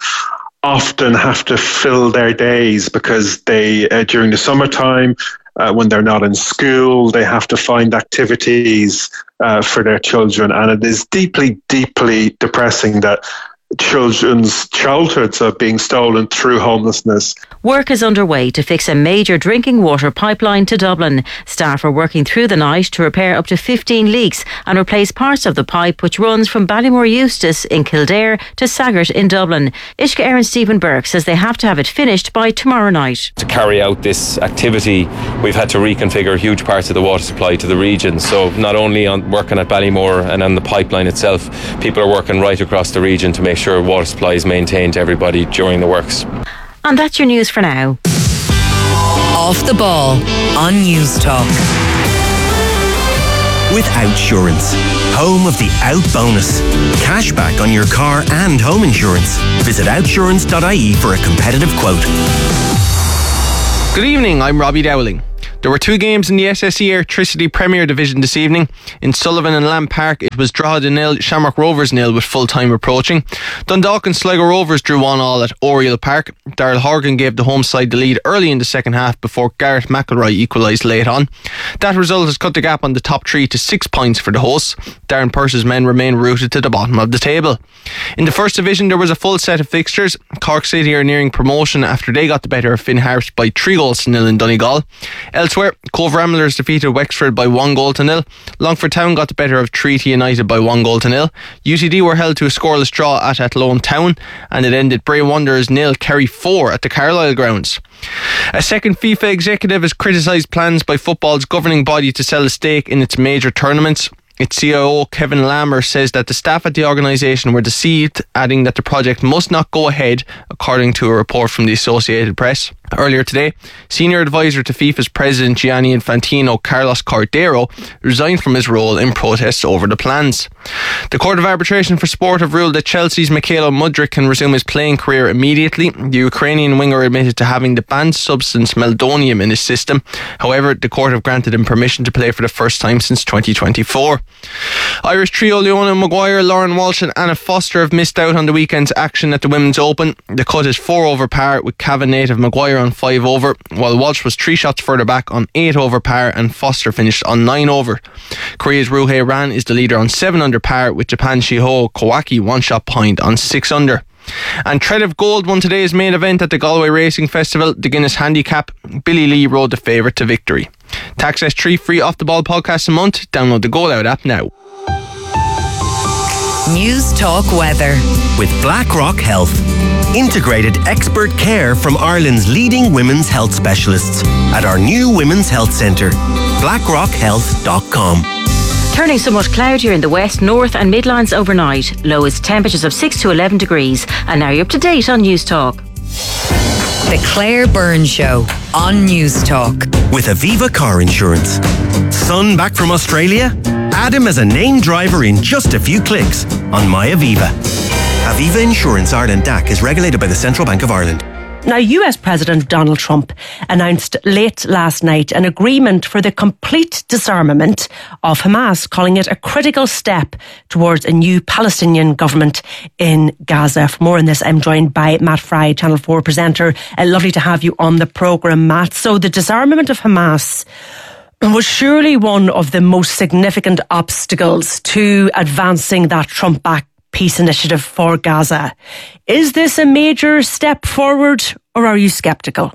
often have to fill their days because they, uh, during the summertime, Uh, when they're not in school, they have to find activities uh, for their children. And it is deeply, deeply depressing that children's childhoods are being stolen through homelessness. Work is underway to fix a major drinking water pipeline to Dublin. Staff are working through the night to repair up to fifteen leaks and replace parts of the pipe which runs from Ballymore Eustace in Kildare to Saggart in Dublin. Ishka Aaron Stephen Burke says they have to have it finished by tomorrow night. To carry out this activity, we've had to reconfigure huge parts of the water supply to the region. So not only on working at Ballymore and on the pipeline itself, people are working right across the region to make sure water supply is maintained to everybody during the works. And that's your news for now. Off the Ball on News Talk. with Outsurance, home of the Out bonus. Cashback on your car and home insurance. Visit outsurance dot I E for a competitive quote. Good evening, I'm Robbie Dowling. There were two games in the S S E Airtricity Premier Division this evening. In Sullivan and Lamb Park, it was Drogheda nil, Shamrock Rovers nil with full time approaching. Dundalk and Sligo Rovers drew one all at Oriel Park. Daryl Horgan gave the home side the lead early in the second half before Garrett McElroy equalised late on. That result has cut the gap on the top three to six points for the hosts. Darren Purse's men remain rooted to the bottom of the table. In the First Division, there was a full set of fixtures. Cork City are nearing promotion after they got the better of Finn Harps by three goals to nil in Donegal. Elsewhere, Cove Ramblers defeated Wexford by one goal to nil. Longford Town got the better of Treaty United by one goal to nil. U C D were held to a scoreless draw at Athlone Town, and it ended Bray Wanderers nil, Kerry four at the Carlisle grounds. A second FIFA executive has criticised plans by football's governing body to sell a stake in its major tournaments. Its C I O Kevin Lammer says that the staff at the organisation were deceived, adding that the project must not go ahead, according to a report from the Associated Press. Earlier today, senior advisor to FIFA's president Gianni Infantino, Carlos Cordero, resigned from his role in protest over the plans. The Court of Arbitration for Sport have ruled that Chelsea's Mikhailo Mudryk can resume his playing career immediately. The Ukrainian winger admitted to having the banned substance meldonium in his system. However, the court have granted him permission to play for the first time since twenty twenty-four. Irish trio Leona Maguire, Lauren Walsh and Anna Foster have missed out on the weekend's action at the Women's Open. The cut is four over par with Cavan native Maguire on five over, while Walsh was three shots further back on eight over par and Foster finished on nine over. Korea's Ruhei Ran is the leader on seven under par with Japan's Shiho Kawaki one shot point on six under. And Tredev Gold won today's main event at the Galway Racing Festival, the Guinness Handicap. Billy Lee rode the favourite to victory. Tax S three free off the ball podcast a month. Download the Go Loud app now. News Talk Weather with BlackRock Health. Integrated expert care from Ireland's leading women's health specialists at our new Women's Health Centre, blackrock health dot com. Turning somewhat cloudier in the west, north and Midlands overnight. Lowest temperatures of six to eleven degrees. And now you're up to date on News Talk. The Claire Byrne Show on News Talk. With Aviva Car Insurance. Son back from Australia? Add him as a named driver in just a few clicks on MyAviva. Aviva Insurance Ireland D A C is regulated by the Central Bank of Ireland. Now, U S President Donald Trump announced late last night an agreement for the complete disarmament of Hamas, calling it a critical step towards a new Palestinian government in Gaza. For more on this, I'm joined by Matt Fry, Channel four presenter. Uh, lovely to have you on the programme, Matt. So the disarmament of Hamas was surely one of the most significant obstacles to advancing that Trump-backed peace initiative for Gaza. Is this a major step forward, or are you sceptical?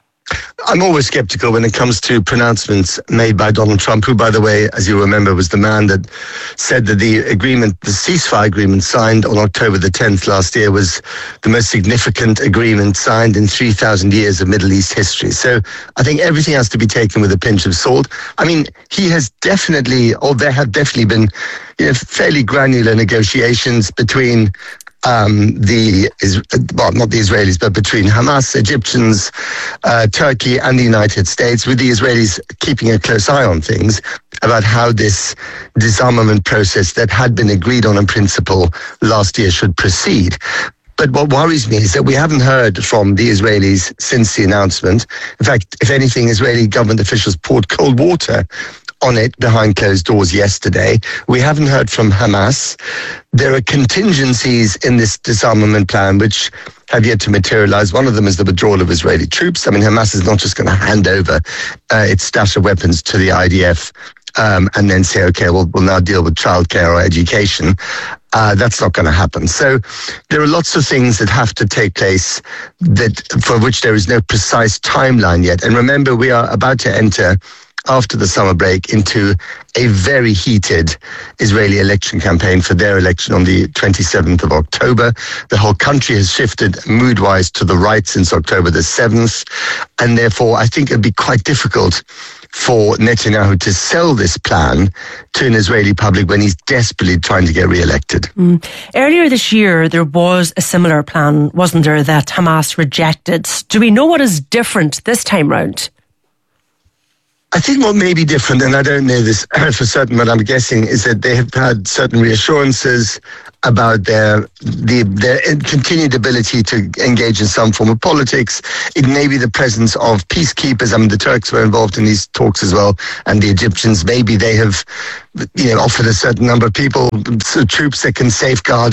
I'm always sceptical when it comes to pronouncements made by Donald Trump, who, by the way, as you remember, was the man that said that the agreement, the ceasefire agreement signed on October the tenth last year was the most significant agreement signed in three thousand years of Middle East history. So I think everything has to be taken with a pinch of salt. I mean, he has definitely, or there have definitely been, you know, fairly granular negotiations between Um, the, well, not the Israelis, but between Hamas, Egyptians, uh, Turkey and the United States, with the Israelis keeping a close eye on things about how this disarmament process that had been agreed on in principle last year should proceed. But what worries me is that we haven't heard from the Israelis since the announcement. In fact, if anything, Israeli government officials poured cold water on it behind closed doors yesterday. We haven't heard from Hamas. There are contingencies in this disarmament plan which have yet to materialize. One of them is the withdrawal of Israeli troops. I mean, Hamas is not just going to hand over uh, its stash of weapons to the I D F um, and then say, okay, well, we'll now deal with childcare or education. Uh, that's not going to happen. So there are lots of things that have to take place that for which there is no precise timeline yet. And remember, we are about to enter, after the summer break, into a very heated Israeli election campaign for their election on the twenty-seventh of October. The whole country has shifted mood-wise to the right since October the seventh, and therefore I think it'd be quite difficult for Netanyahu to sell this plan to an Israeli public when he's desperately trying to get re-elected. Mm. Earlier this year, there was a similar plan, wasn't there, that Hamas rejected. Do we know what is different this time round? I think what may be different, and I don't know this for certain, but I'm guessing, is that they have had certain reassurances about their the, their continued ability to engage in some form of politics. It may be the presence of peacekeepers. I mean, the Turks were involved in these talks as well, and the Egyptians. Maybe they have, you know, offered a certain number of people, so troops that can safeguard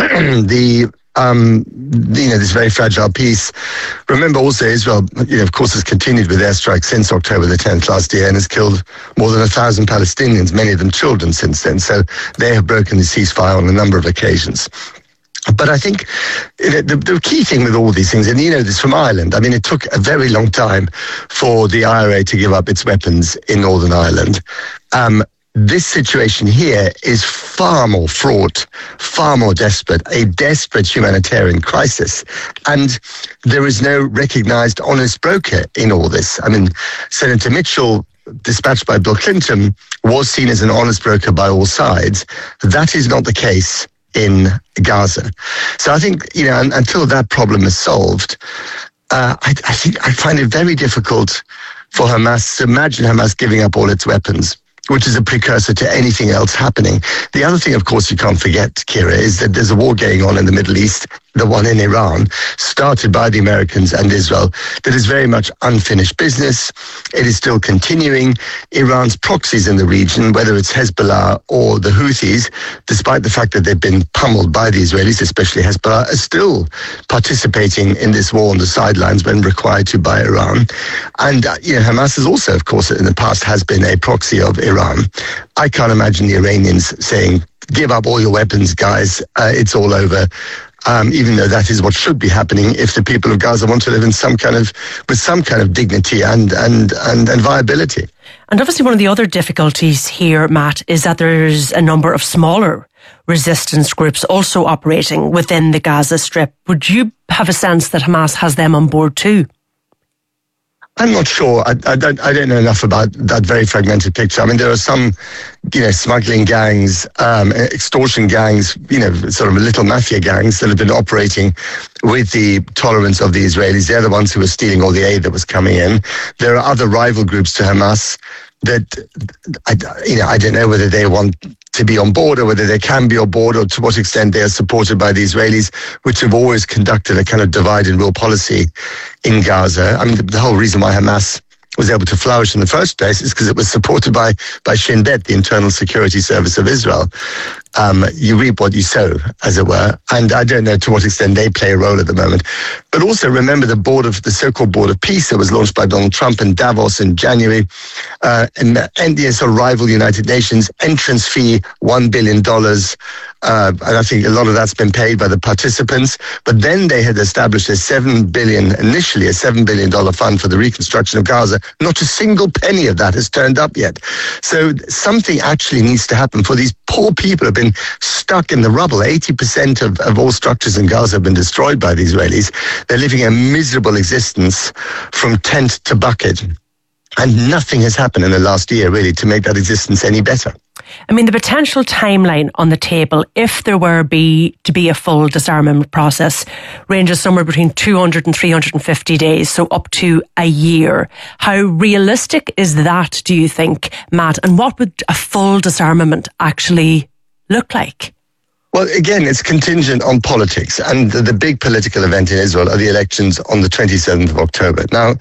the. Um, you know, this very fragile peace. Remember also Israel, you know, of course, has continued with airstrikes since October the tenth last year and has killed more than a thousand Palestinians, many of them children since then. So they have broken the ceasefire on a number of occasions. But I think the, the key thing with all these things, and you know this from Ireland, I mean, it took a very long time for the I R A to give up its weapons in Northern Ireland. Um, This situation here is far more fraught, far more desperate, a desperate humanitarian crisis. And there is no recognized honest broker in all this. I mean, Senator Mitchell, dispatched by Bill Clinton, was seen as an honest broker by all sides. That is not the case in Gaza. So I think, you know, until that problem is solved, uh, I, I think I find it very difficult for Hamas to imagine Hamas giving up all its weapons, which is a precursor to anything else happening. The other thing, of course, you can't forget, Kira, is that there's a war going on in the Middle East, the one in Iran, started by the Americans and Israel, that is very much unfinished business. It is still continuing. Iran's proxies in the region, whether it's Hezbollah or the Houthis, despite the fact that they've been pummeled by the Israelis, especially Hezbollah, are still participating in this war on the sidelines when required to by Iran. And, uh, you know, Hamas is also, of course, in the past has been a proxy of Iran. I can't imagine the Iranians saying, give up all your weapons, guys, uh, it's all over. Um, even though that is what should be happening if the people of Gaza want to live in some kind of, with some kind of dignity and, and, and, and viability. And obviously one of the other difficulties here, Matt, is that there's a number of smaller resistance groups also operating within the Gaza Strip. Would you have a sense that Hamas has them on board too? I'm not sure. I, I don't. I don't know enough about that very fragmented picture. I mean, there are some, you know, smuggling gangs, um, extortion gangs, you know, sort of little mafia gangs that have been operating with the tolerance of the Israelis. They're the ones who were stealing all the aid that was coming in. There are other rival groups to Hamas that, I, you know, I don't know whether they want to be on board or whether they can be on board or to what extent they are supported by the Israelis, which have always conducted a kind of divide and rule policy in Gaza. I mean, the, the whole reason why Hamas was able to flourish in the first place is because it was supported by, by Shin Bet, the Internal Security Service of Israel. Um, you reap what you sow, as it were. And I don't know to what extent they play a role at the moment. But also remember the board of the so-called Board of Peace that was launched by Donald Trump in Davos in January, uh, and, and the sort of rival United Nations entrance fee, one billion dollars. Uh, and I think a lot of that's been paid by the participants. But then they had established a seven billion dollars, initially a seven billion dollars fund for the reconstruction of Gaza. Not a single penny of that has turned up yet. So something actually needs to happen for these poor people who have been stuck in the rubble. eighty percent of, of all structures in Gaza have been destroyed by the Israelis. They're living a miserable existence from tent to bucket. And nothing has happened in the last year, really, to make that existence any better. I mean, the potential timeline on the table, if there were be to be a full disarmament process, ranges somewhere between two hundred and three hundred fifty days, so up to a year. How realistic is that, do you think, Matt? And what would a full disarmament actually look like? Well, again, it's contingent on politics. And the, the big political event in Israel are the elections on the twenty-seventh of October. Now,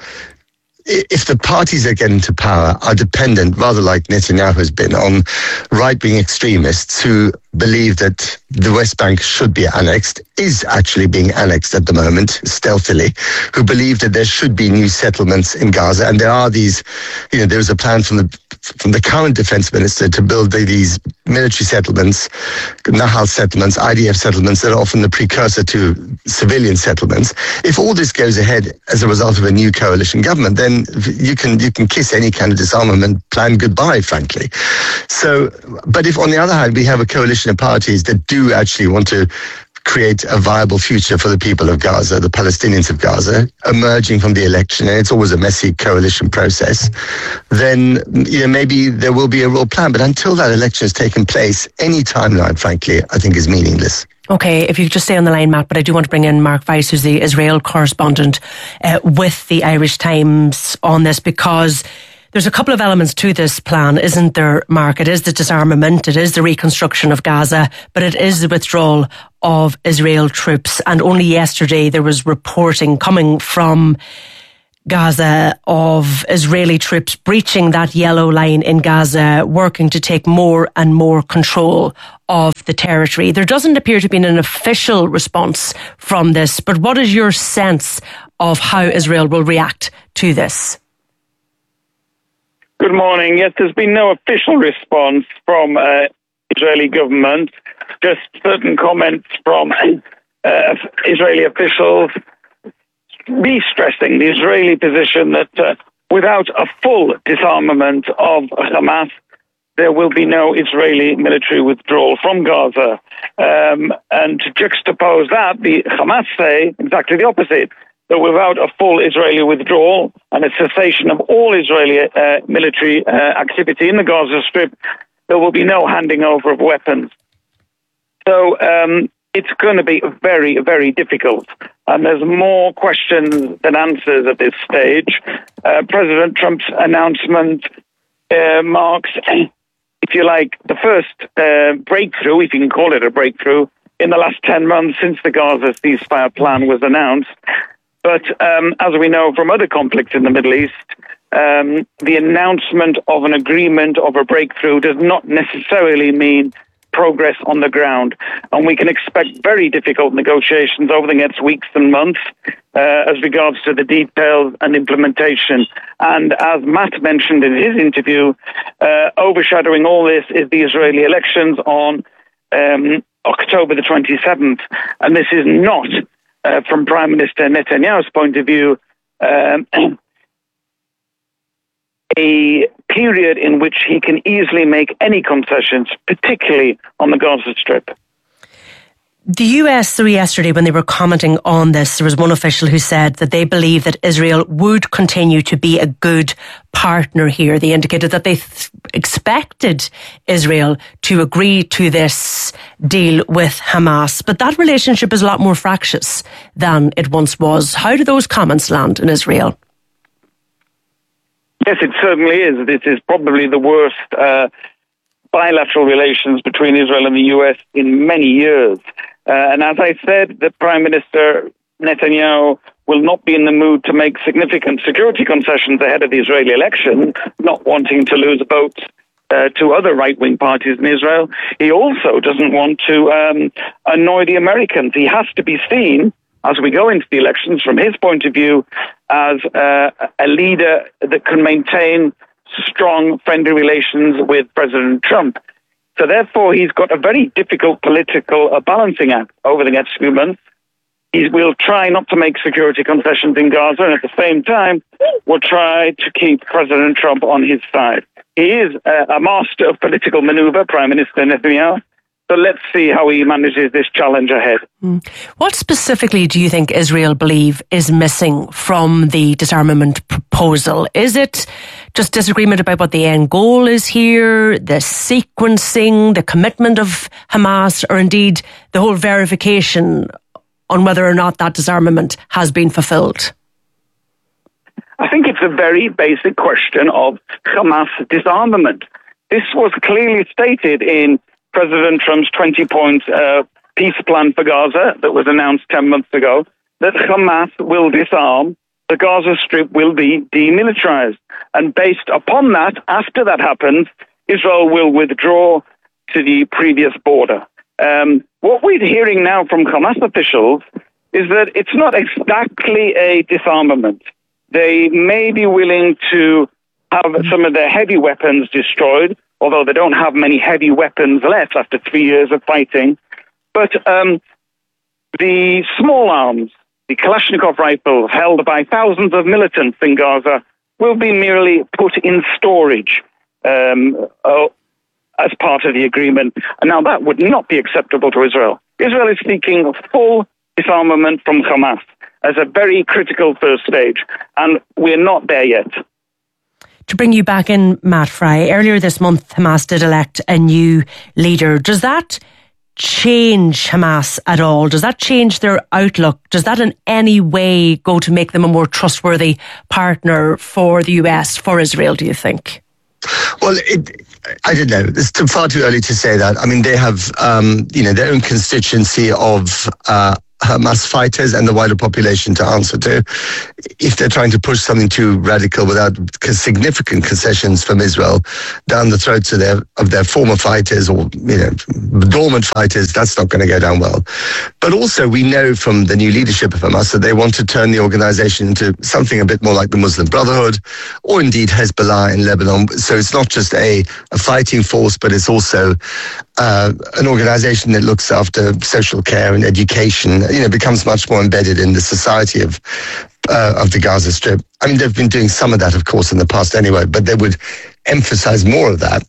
if the parties that get into power are dependent, rather like Netanyahu has been, on right-wing extremists who believe that the West Bank should be annexed, is actually being annexed at the moment, stealthily, who believe that there should be new settlements in Gaza. And there are these, you know, there's a plan from the from the current defense minister to build these military settlements, Nahal settlements, I D F settlements that are often the precursor to civilian settlements. If all this goes ahead as a result of a new coalition government, then you can you can kiss any kind of disarmament plan goodbye, frankly. So, but if on the other hand we have a coalition of parties that do actually want to create a viable future for the people of Gaza, the Palestinians of Gaza, emerging from the election, and it's always a messy coalition process, then, you know, maybe there will be a real plan. But until that election has taken place, any timeline, frankly, I think is meaningless. Okay, if you could just stay on the line, Matt, but I do want to bring in Mark Weiss, who's the Israel correspondent uh, with the Irish Times on this, because There's a couple of elements to this plan, isn't there, Mark? It is the disarmament, it is the reconstruction of Gaza, but it is the withdrawal of Israel troops. And only yesterday there was reporting coming from Gaza of Israeli troops breaching that yellow line in Gaza, working to take more and more control of the territory. There doesn't appear to be an official response from this, but what is your sense of how Israel will react to this? Good morning. Yes, there's been no official response from uh, Israeli government, just certain comments from uh, Israeli officials re-stressing the Israeli position that uh, without a full disarmament of Hamas, there will be no Israeli military withdrawal from Gaza. Um, and to juxtapose that, the Hamas say exactly the opposite, that without a full Israeli withdrawal and a cessation of all Israeli uh, military uh, activity in the Gaza Strip, there will be no handing over of weapons. So um, it's going to be very, very difficult. And there's more questions than answers at this stage. Uh, President Trump's announcement uh, marks, if you like, the first uh, breakthrough, if you can call it a breakthrough, in the last ten months since the Gaza ceasefire plan was announced. But um, as we know from other conflicts in the Middle East, um, the announcement of an agreement, of a breakthrough, does not necessarily mean progress on the ground. And we can expect very difficult negotiations over the next weeks and months uh, as regards to the details and implementation. And as Matt mentioned in his interview, uh, overshadowing all this is the Israeli elections on um, October the twenty-seventh. And this is not, uh, from Prime Minister Netanyahu's point of view, um, a period in which he can easily make any concessions, particularly on the Gaza Strip. The U S, so yesterday when they were commenting on this, there was one official who said that they believe that Israel would continue to be a good partner here. They indicated that they th- expected Israel to agree to this deal with Hamas, but that relationship is a lot more fractious than it once was. How do those comments land in Israel? Yes, it certainly is. This is probably the worst uh, bilateral relations between Israel and the U S in many years. Uh, and as I said, the Prime Minister Netanyahu will not be in the mood to make significant security concessions ahead of the Israeli election, not wanting to lose votes uh, to other right-wing parties in Israel. He also doesn't want to um, annoy the Americans. He has to be seen, as we go into the elections, from his point of view, as uh, a leader that can maintain strong, friendly relations with President Trump. So therefore, he's got a very difficult political uh, balancing act over the next few months. He will try not to make security concessions in Gaza, and at the same time, will try to keep President Trump on his side. He is uh, a master of political maneuver, Prime Minister Netanyahu. So let's see how he manages this challenge ahead. Mm. What specifically do you think Israel believe is missing from the disarmament proposal? Is it just disagreement about what the end goal is here, the sequencing, the commitment of Hamas, or indeed the whole verification on whether or not that disarmament has been fulfilled? I think it's a very basic question of Hamas disarmament. This was clearly stated in President Trump's twenty-point uh, peace plan for Gaza that was announced ten months ago, that Hamas will disarm, the Gaza Strip will be demilitarized. And based upon that, after that happens, Israel will withdraw to the previous border. Um, what we're hearing now from Hamas officials is that it's not exactly a disarmament. They may be willing to have some of their heavy weapons destroyed, although they don't have many heavy weapons left after three years of fighting. But um, the small arms, the Kalashnikov rifles held by thousands of militants in Gaza, will be merely put in storage um, uh, as part of the agreement. And now that would not be acceptable to Israel. Israel is seeking full disarmament from Hamas as a very critical first stage, and we're not there yet. To bring you back in, Matt Fry, earlier this month, Hamas did elect a new leader. Does that change Hamas at all? Does that change their outlook? Does that in any way go to make them a more trustworthy partner for the U S, for Israel, do you think? Well, it, I don't know. It's too, far too early to say that. I mean, they have, um, you know, their own constituency of uh, Hamas fighters and the wider population to answer to. If they're trying to push something too radical without significant concessions from Israel down the throats of their of their former fighters or, you know, dormant fighters, that's not going to go down well. But also we know from the new leadership of Hamas that they want to turn the organization into something a bit more like the Muslim Brotherhood or indeed Hezbollah in Lebanon. So it's not just a, a fighting force, but it's also uh, an organization that looks after social care and education. You know, becomes much more embedded in the society of uh, of the Gaza Strip. I mean, they've been doing some of that, of course, in the past anyway, but they would emphasize more of that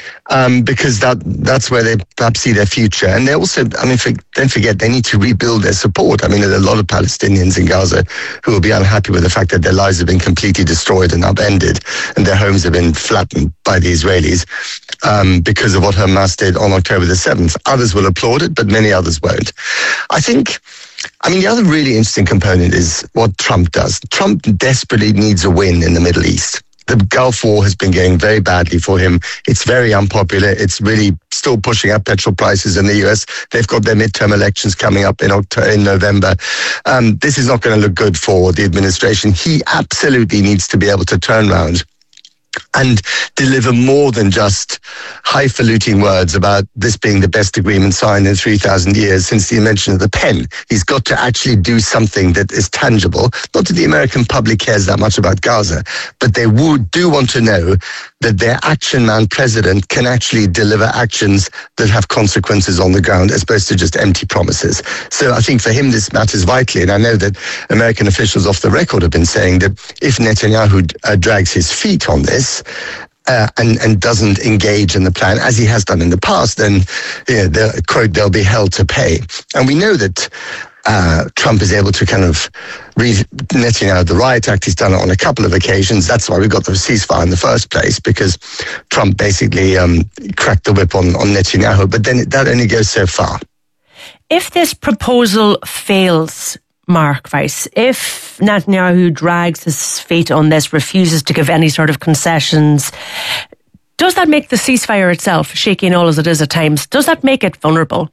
um, because that that's where they perhaps see their future. And they also, I mean, for, don't forget, they need to rebuild their support. I mean, there are a lot of Palestinians in Gaza who will be unhappy with the fact that their lives have been completely destroyed and upended and their homes have been flattened by the Israelis um, because of what Hamas did on October the seventh. Others will applaud it, but many others won't. I think, I mean, the other really interesting component is what Trump does. Trump desperately needs a win in the Middle East. The Gulf War has been going very badly for him. It's very unpopular. It's really still pushing up petrol prices in the U S. They've got their midterm elections coming up in October, in November. Um, this is not going to look good for the administration. He absolutely needs to be able to turn around and deliver more than just highfalutin words about this being the best agreement signed in three thousand years since the invention of the pen. He's got to actually do something that is tangible. Not that the American public cares that much about Gaza, but they would do want to know that their action man president can actually deliver actions that have consequences on the ground as opposed to just empty promises. So I think for him this matters vitally, and I know that American officials off the record have been saying that if Netanyahu uh, drags his feet on this, Uh, and, and doesn't engage in the plan, as he has done in the past, then, you know, they'll, quote, they'll be held to pay. And we know that uh, Trump is able to kind of read Netanyahu the riot act. He's done it on a couple of occasions. That's why we got the ceasefire in the first place, because Trump basically um, cracked the whip on, on Netanyahu. But then that only goes so far. If this proposal fails, Mark Weiss, if Netanyahu drags his feet on this, refuses to give any sort of concessions, does that make the ceasefire itself, shaky and all as it is at times, does that make it vulnerable?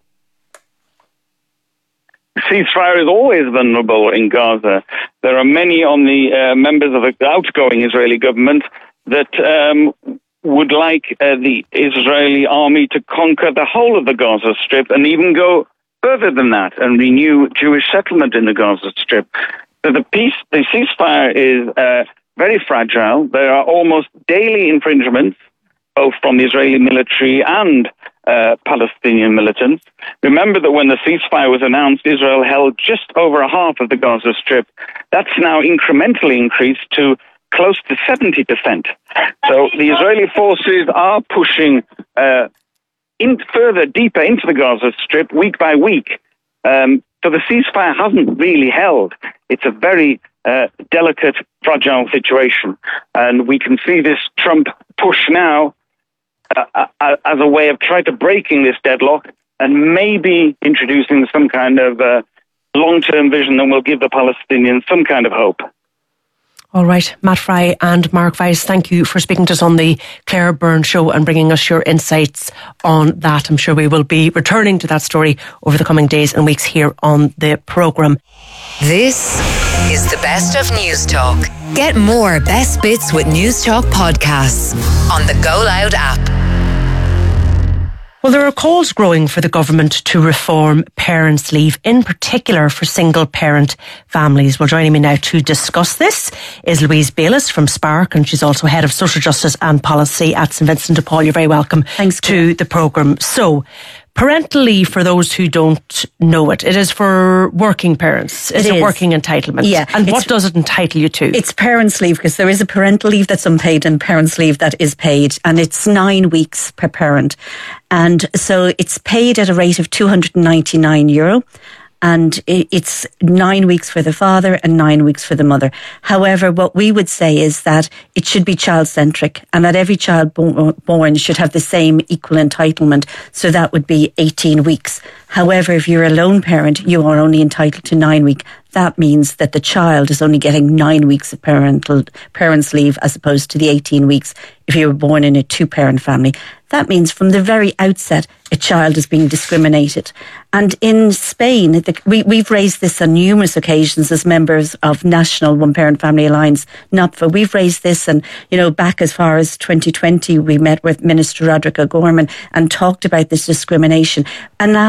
Ceasefire is always vulnerable in Gaza. There are many on the uh, members of the outgoing Israeli government that um, would like uh, the Israeli army to conquer the whole of the Gaza Strip and even go further than that and renew Jewish settlement in the Gaza Strip. So the peace, the ceasefire is uh, very fragile. There are almost daily infringements, both from the Israeli military and uh, Palestinian militants. Remember that when the ceasefire was announced, Israel held just over a half of the Gaza Strip. That's now incrementally increased to close to seventy percent. So the Israeli forces are pushing uh, in further deeper into the Gaza Strip week by week. Um, so the ceasefire hasn't really held. It's a very uh, delicate, fragile situation. And we can see this Trump push now uh, uh, as a way of trying to breaking this deadlock and maybe introducing some kind of uh, long-term vision that will give the Palestinians some kind of hope. All right, Matt Fry and Mark Weiss, thank you for speaking to us on the Claire Byrne Show and bringing us your insights on that. I'm sure we will be returning to that story over the coming days and weeks here on the programme. This is the best of News Talk. Get more best bits with News Talk podcasts on the Go Loud app. Well, there are calls growing for the government to reform parents' leave, in particular for single-parent families. Well, joining me now to discuss this is Louise Bayliss from Spark, and she's also Head of Social Justice and Policy at St Vincent de Paul. You're very welcome Thanks, to Claire. The programme. So, parental leave, for those who don't know it, it is for working parents. It's it a is. working entitlement. Yeah. And what does it entitle you to? It's parents' leave, because there is a parental leave that's unpaid and parents' leave that is paid. And it's nine weeks per parent. And so it's paid at a rate of two hundred ninety-nine euro. and it's nine weeks for the father and nine weeks for the mother. However, what we would say is that it should be child-centric, and that every child born should have the same equal entitlement, so that would be eighteen weeks. However, if you're a lone parent, you are only entitled to nine weeks. That means that the child is only getting nine weeks of parental parents' leave as opposed to the eighteen weeks if you were born in a two-parent family. That means from the very outset, a child is being discriminated. And in Spain, the, we, we've raised this on numerous occasions as members of National One Parent Family Alliance, NOPFA. We've raised this, and, you know, back as far as twenty twenty, we met with Minister Roderick O'Gorman and talked about this discrimination. And now